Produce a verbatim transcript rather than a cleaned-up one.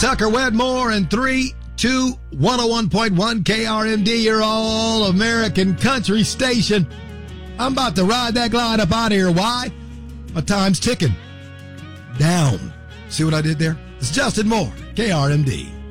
Tucker Wedmore in three, two, one oh one point one K R M D, your all-American country station. I'm about to ride that glide up out of here. Why? My time's ticking down. See what I did there? It's Justin Moore, K R M D.